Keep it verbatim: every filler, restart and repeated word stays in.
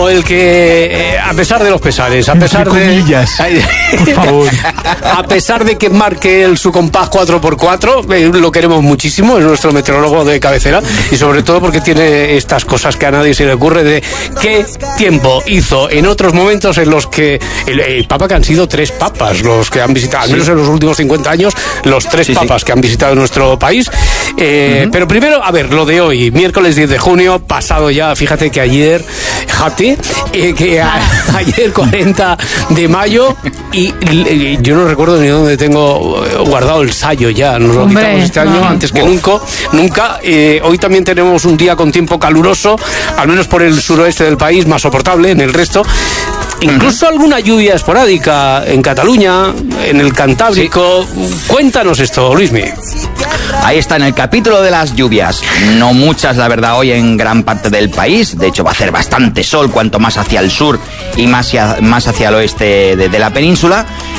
el que, eh, a pesar de los pesares, a pesar Entre de... comillas, por favor. A pesar de que marque el su compás cuatro por cuatro, eh, lo queremos muchísimo, es nuestro meteorólogo de cabecera, y sobre todo porque tiene estas cosas que a nadie se le ocurre de qué tiempo hizo en otros momentos en los que el, el Papa, que han sido tres papas los que han visitado, al menos en los últimos cincuenta años, los tres sí, papas sí. que han visitado nuestro país. Eh, uh-huh. Pero primero, a ver, lo de hoy, miércoles diez de junio, pasado ya, fíjate que ayer, jate, eh, que a, ayer cuarenta de mayo, y, y yo no recuerdo ni dónde tengo guardado el sayo ya, nos lo Hombre, quitamos este año, no. antes que nunca, nunca. Eh, hoy también tenemos un día con tiempo caluroso, al menos por el suroeste del país, más soportable, en el resto. Incluso uh-huh. alguna lluvia esporádica en Cataluña, en el Cantábrico. Sí. Cuéntanos esto, Luismi. Ahí está, en el capítulo de las lluvias. No muchas, la verdad, hoy en gran parte del país. De hecho, va a hacer bastante sol cuanto más hacia el sur y más hacia, más hacia el oeste de, de la península.